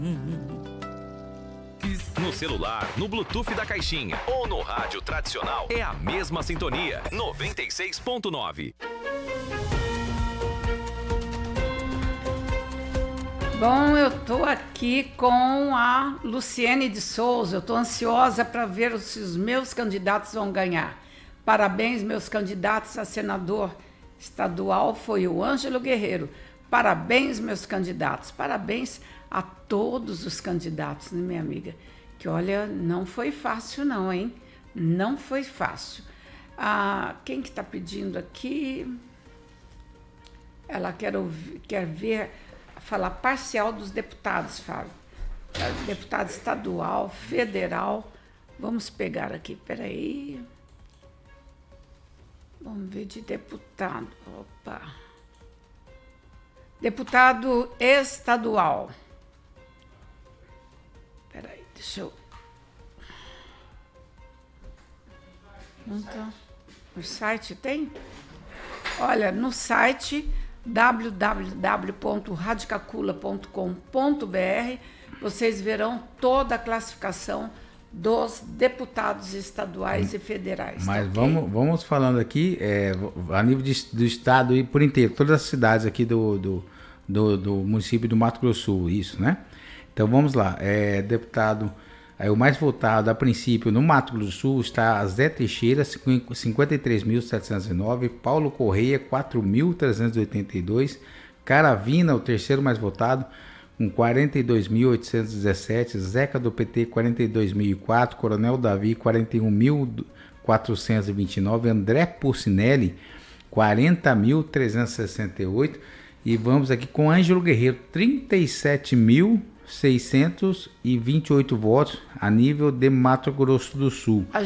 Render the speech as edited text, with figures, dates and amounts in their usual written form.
No celular, no Bluetooth da caixinha ou no rádio tradicional, é a mesma sintonia. 96.9. Bom, eu estou aqui com a Luciene de Souza. Eu estou ansiosa para ver se os meus candidatos vão ganhar. Parabéns, meus candidatos a senador estadual foi o Ângelo Guerreiro. Parabéns, meus candidatos. Parabéns a todos os candidatos, né, minha amiga? Que olha, não foi fácil não, hein? Não foi fácil. Quem que está pedindo aqui? Ela quer ver... falar parcial dos deputados, Fábio. Deputado estadual, federal. Vamos pegar aqui, peraí. Vamos ver de deputado. Opa. Deputado estadual. Peraí, deixa eu... Não tá. No site tem? Olha, no site... www.radicacula.com.br vocês verão toda a classificação dos deputados estaduais e federais. Mas tá, okay? vamos falando aqui a nível do estado e por inteiro, todas as cidades aqui do município do Mato Grosso do Sul, isso, né? Então vamos lá, deputado, o mais votado a princípio no Mato Grosso do Sul está Zé Teixeira, 53.709, Paulo Correia, 4.382, Caravina, o terceiro mais votado, com 42.817, Zeca do PT, 42.004, Coronel Davi, 41.429, André Pulcinelli, 40.368, e vamos aqui com Ângelo Guerreiro, 37.628 votos a nível de Mato Grosso do Sul.